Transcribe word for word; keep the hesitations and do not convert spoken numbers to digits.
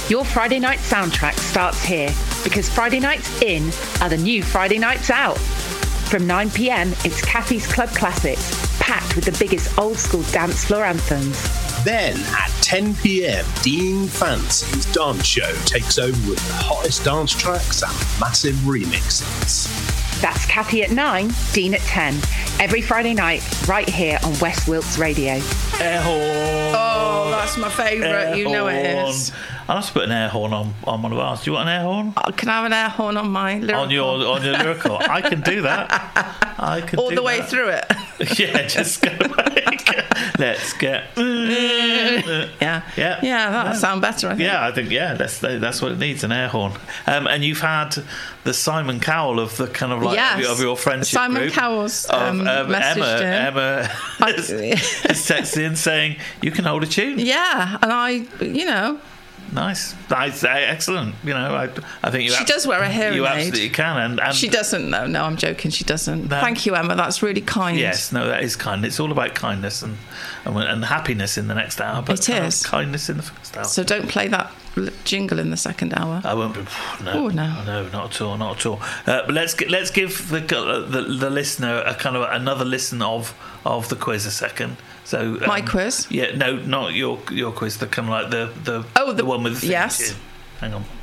Your Friday night soundtrack starts here, because Friday nights in are the new Friday nights out. From nine p.m, it's Kathy's Club Classics, packed with the biggest old school dance floor anthems. Then at ten p.m, Dean Fancy's dance show takes over with the hottest dance tracks and massive remixes. That's Kathy at nine, Dean at ten. Every Friday night, right here on West Wilkes Radio. Air horn. Oh, that's my favourite. You know it is. I'll have to put an air horn on, on one of ours. Do you want an air horn? Oh, can I have an air horn on my lyrical? On your on your lyrical. I can do that. I can All do the way that. through it. Yeah, just go back. Let's get. yeah. Yeah. Yeah, that'll Yeah. sound better, I think. Yeah, I think yeah, that's that's what it needs, an air horn. Um, and you've had the Simon Cowell of the kind of like Yes. of, your, of your friendship Simon group. Cowell's Of, um, um, messaged Emma. in. Emma has, has texted in saying you can hold a tune. Yeah, and I, you know, Nice, nice, uh, excellent. You know, I, I think you. She ab- does wear a hearing You aid. absolutely can, and, and she doesn't. No, no, I'm joking. She doesn't. No. Thank you, Emma. That's really kind. Yes, no, that is kind. It's all about kindness and and, and happiness in the next hour. But It kind of is. kindness in the first hour. So don't play that l- jingle in the second hour. I won't be. No, Oh, no. no, not at all, not at all. Uh, but let's get, let's give the, the the listener a kind of another listen of of the quiz a second. So um, My quiz? Yeah, no, not your your quiz. The kind of like the the Oh, the- one with the yes. tune. Hang on.